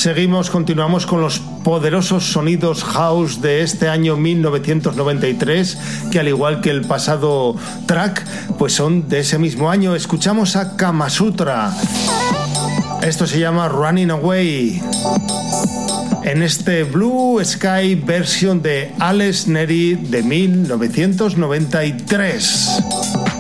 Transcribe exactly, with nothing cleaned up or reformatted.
Seguimos, continuamos con los poderosos sonidos house de este año mil novecientos noventa y tres, que al igual que el pasado track, pues son de ese mismo año. Escuchamos a Kama Sutra. Esto se llama Running Away, en este Blue Sky versión de Alex Neri de mil novecientos noventa y tres.